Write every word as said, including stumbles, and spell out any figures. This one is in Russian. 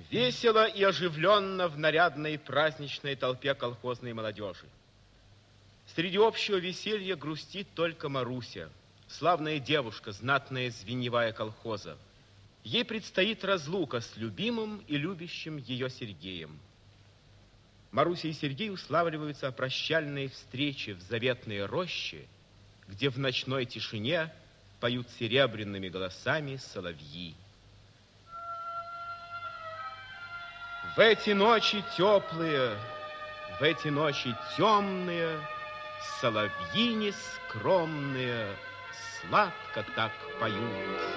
Весело и оживленно в нарядной праздничной толпе колхозной молодежи. Среди общего веселья грустит только Маруся, славная девушка, знатная звеньевая колхоза. Ей предстоит разлука с любимым и любящим ее Сергеем. Маруся и Сергей уславливаются о прощальной встрече в заветной роще, где в ночной тишине поют серебряными голосами соловьи. В эти ночи теплые, в эти ночи темные, соловьи нескромные сладко так поют.